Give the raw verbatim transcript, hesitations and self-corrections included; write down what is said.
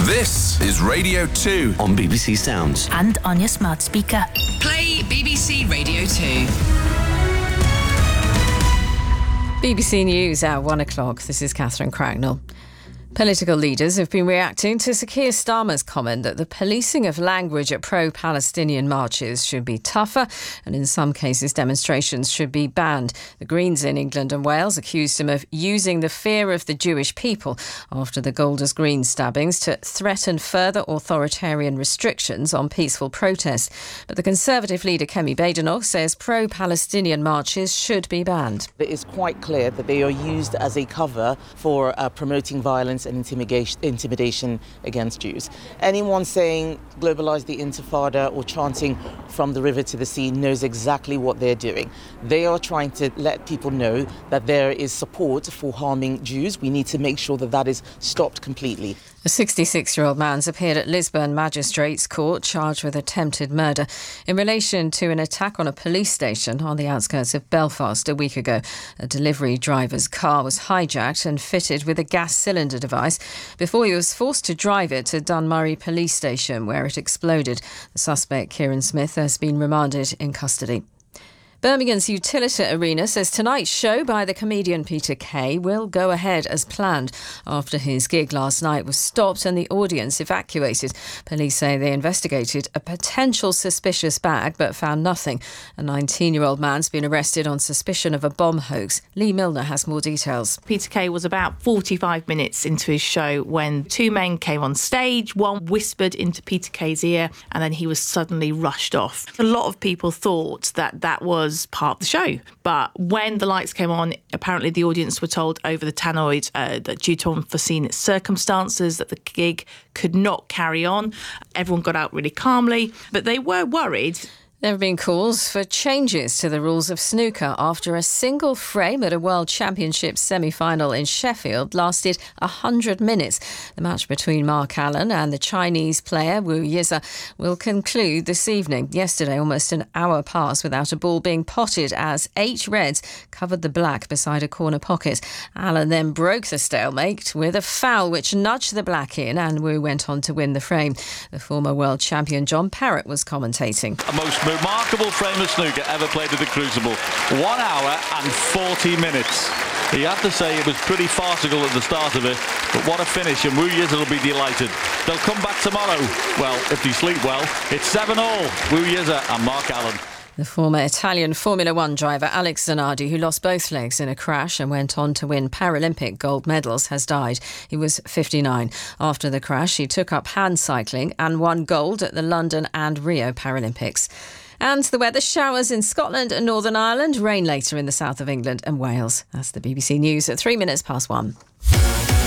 This is Radio two on B B C Sounds. And on your smart speaker. Play B B C Radio two. B B C News at one o'clock. This is Catherine Cracknell. Political leaders have been reacting to Sir Keir Starmer's comment that the policing of language at pro-Palestinian marches should be tougher and in some cases demonstrations should be banned. The Greens in England and Wales accused him of using the fear of the Jewish people after the Golders Green stabbings to threaten further authoritarian restrictions on peaceful protests. But the Conservative leader Kemi Badenoch says pro-Palestinian marches should be banned. It is quite clear that they are used as a cover for uh, promoting violence and intimidation, intimidation against Jews. Anyone saying globalise the Intifada or chanting from the river to the sea knows exactly what they're doing. They are trying to let people know that there is support for harming Jews. We need to make sure that that is stopped completely. A sixty-six-year-old man's appeared at Lisburn Magistrates Court charged with attempted murder in relation to an attack on a police station on the outskirts of Belfast a week ago. A delivery driver's car was hijacked and fitted with a gas cylinder device before he was forced to drive it to Dunmurry Police Station, where it exploded. The suspect, Kieran Smith, has been remanded in custody. Birmingham's Utilita Arena says tonight's show by the comedian Peter Kay will go ahead as planned after his gig last night was stopped and the audience evacuated. Police say they investigated a potential suspicious bag but found nothing. A nineteen-year-old man's been arrested on suspicion of a bomb hoax. Lee Milner has more details. Peter Kay was about forty-five minutes into his show when two men came on stage. One whispered into Peter Kay's ear and then he was suddenly rushed off. A lot of people thought that that was part of the show. But when the lights came on, apparently the audience were told over the tannoy uh, that due to unforeseen circumstances that the gig could not carry on. Everyone got out really calmly, but they were worried. There have been calls for changes to the rules of snooker after a single frame at a World Championship semi-final in Sheffield lasted one hundred minutes. The match between Mark Allen and the Chinese player Wu Yize will conclude this evening. Yesterday, almost an hour passed without a ball being potted as eight reds covered the black beside a corner pocket. Allen then broke the stalemate with a foul which nudged the black in and Wu went on to win the frame. The former world champion John Parrott was commentating. A most remarkable frame of snooker ever played at the Crucible. One hour and forty minutes. You have to say it was pretty farcical at the start of it, but what a finish, and Wu Yize will be delighted. They'll come back tomorrow. Well, if they sleep well. It's seven all, Wu Yize and Mark Allen. The former Italian Formula One driver Alex Zanardi, who lost both legs in a crash and went on to win Paralympic gold medals, has died. He was fifty-nine. After the crash, he took up hand cycling and won gold at the London and Rio Paralympics. And the weather: showers in Scotland and Northern Ireland, rain later in the south of England and Wales. That's the B B C News at three minutes past one.